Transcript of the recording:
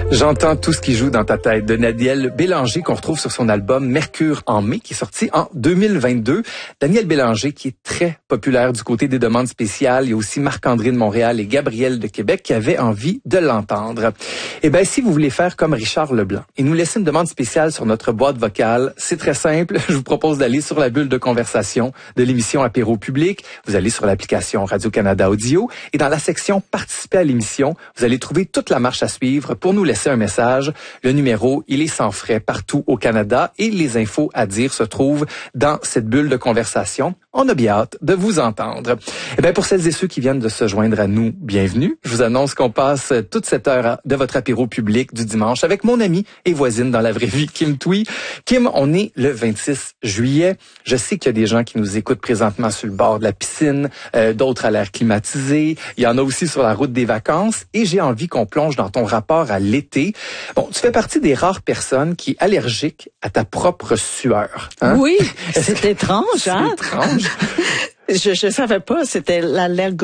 J'entends tout ce qui joue dans ta tête de Daniel Bélanger qu'on retrouve sur son album Mercure en mai qui est sorti en 2022. Daniel Bélanger qui est très populaire du côté des demandes spéciales. Il y a aussi Marc-André de Montréal et Gabriel de Québec qui avaient envie de l'entendre. Eh bien, si vous voulez faire comme Richard Leblanc et nous laisser une demande spéciale sur notre boîte vocale, c'est très simple. Je vous propose d'aller sur la bulle de conversation de l'émission Apéro Public. Vous allez sur l'application Radio-Canada Audio et dans la section Participer à l'émission, vous allez trouver toute la marche à suivre pour nous laisser un message. Le numéro, il est sans frais partout au Canada et les infos à dire se trouvent dans cette bulle de conversation. On a bien hâte de vous entendre. Eh bien, pour celles et ceux qui viennent de se joindre à nous, bienvenue. Je vous annonce qu'on passe toute cette heure de votre apéro public du dimanche avec mon amie et voisine dans la vraie vie, Kim Thuy. Kim, on est le 26 juillet. Je sais qu'il y a des gens qui nous écoutent présentement sur le bord de la piscine, d'autres à l'air climatisé. Il y en a aussi sur la route des vacances et j'ai envie qu'on plonge dans ton rapport à l'été. Bon, tu fais partie des rares personnes qui est allergique à ta propre sueur. Hein? Oui, c'est étrange, hein? C'est étrange. Je savais pas, c'était l'allergie.